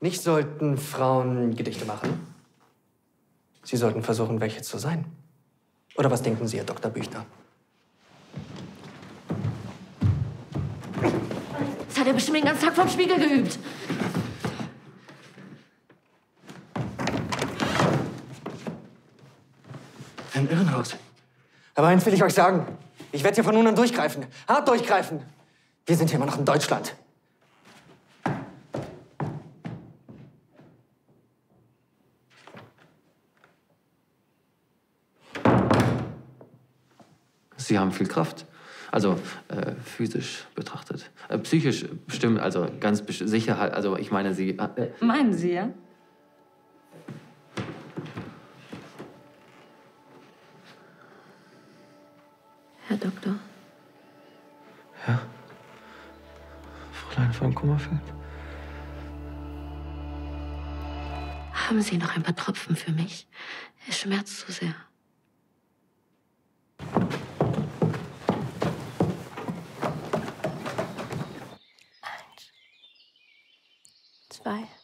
Nicht sollten Frauen Gedichte machen. Sie sollten versuchen, welche zu sein. Oder was denken Sie, Herr Dr. Büchner? Das hat er bestimmt den ganzen Tag vorm Spiegel geübt. Ein Irrenhaus. Aber eins will ich euch sagen. Ich werde hier von nun an durchgreifen. Hart durchgreifen. Wir sind hier immer noch in Deutschland. Sie haben viel Kraft. Also physisch betrachtet. Psychisch bestimmt, also ganz sicher. Also ich meine, Sie... Meinen Sie, ja? Herr Doktor. Ja. Fräulein von Kummerfeld. Haben Sie noch ein paar Tropfen für mich? Es schmerzt so sehr. 1, 2.